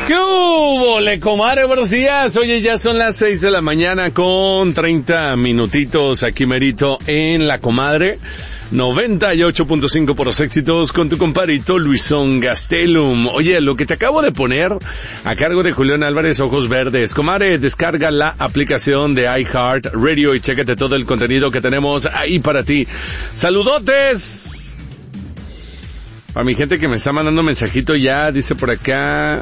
¿Qué hubo, le comadre? Buenos días. Oye, ya son las 6 de la mañana con 30 minutitos aquí merito en La Comadre. 98.5 por los éxitos con tu compadrito Luisón Gastelum. Oye, lo que te acabo de poner a cargo de Julián Álvarez, Ojos Verdes. Comadre, descarga la aplicación de iHeart Radio y chécate todo el contenido que tenemos ahí para ti. ¡Saludotes! A mi gente que me está mandando mensajito ya, dice por acá...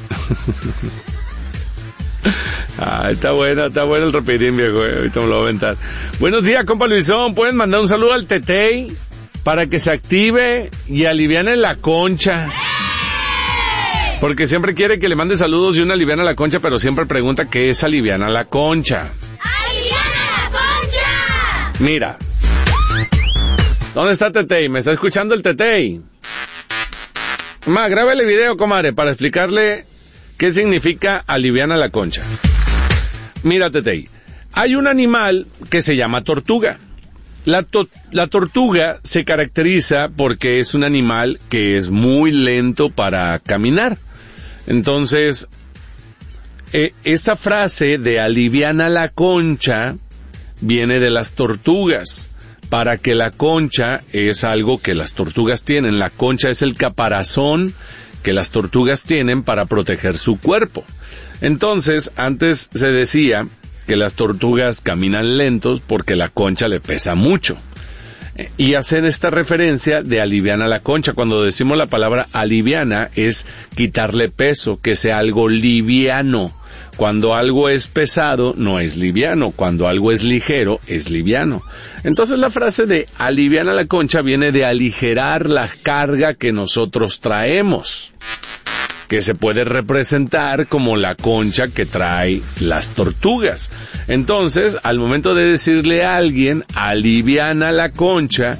está bueno el rapidín, viejo, ahorita me lo voy a aventar. Buenos días, compa Luisón, pueden mandar un saludo al Tetey para que se active y aliviane la concha. Porque siempre quiere que le mande saludos y una aliviana la concha, pero siempre pregunta qué es aliviana la concha. ¡Aliviana la concha! Mira, ¿dónde está Tetey? ¿Me está escuchando el Tetey? Ma, grábale video, comadre, para explicarle ¿qué significa aliviana la concha? Mira, Tetey, hay un animal que se llama tortuga. La tortuga se caracteriza porque es un animal que es muy lento para caminar. Entonces, esta frase de aliviana la concha viene de las tortugas. Para que la concha es algo que las tortugas tienen. La concha es el caparazón que las tortugas tienen para proteger su cuerpo. Entonces, antes se decía que las tortugas caminan lentos porque la concha le pesa mucho. Y hacen esta referencia de aliviana la concha. Cuando decimos la palabra aliviana es quitarle peso, que sea algo liviano. Cuando algo es pesado, no es liviano. Cuando algo es ligero, es liviano. Entonces la frase de aliviana la concha viene de aligerar la carga que nosotros traemos, que se puede representar como la concha que trae las tortugas. Entonces, al momento de decirle a alguien, aliviana la concha,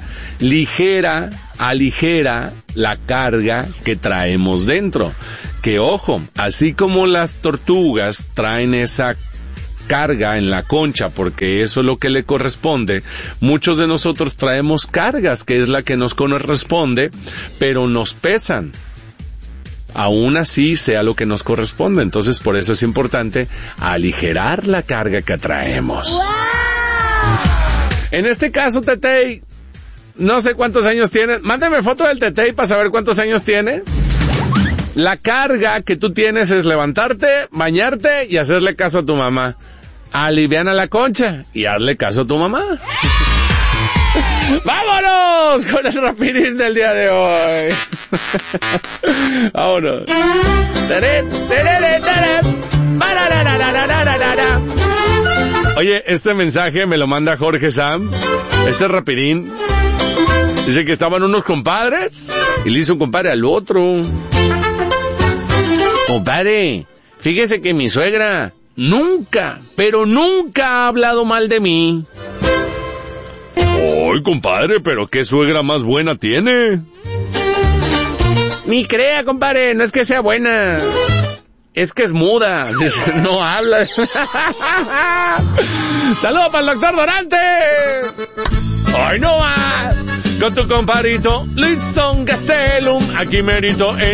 aligera la carga que traemos dentro. Que ojo, así como las tortugas traen esa carga en la concha, porque eso es lo que le corresponde, muchos de nosotros traemos cargas, que es la que nos corresponde, pero nos pesan. Aún así sea lo que nos corresponde. Entonces, por eso es importante aligerar la carga que traemos. ¡Wow! En este caso, Tetey, no sé cuántos años tiene. Mándame foto del Tetey para saber cuántos años tiene. La carga que tú tienes es levantarte, bañarte y hacerle caso a tu mamá. Aliviana la concha y hazle caso a tu mamá. ¡Vámonos con el rapidín del día de hoy! ¡Vámonos! Oye, este mensaje me lo manda Jorge Sam. Este rapidín. Dice que estaban unos compadres y le hizo un compadre al otro. Compadre, fíjese que mi suegra nunca, pero nunca ha hablado mal de mí. ¡Ay, compadre! ¿Pero qué suegra más buena tiene? Ni crea, compadre, no es que sea buena. Es que es muda. No habla. ¡Saludos para el doctor Dorantes! ¡Ay, no más! Con tu compadrito Luisón Gastelum, aquí merito en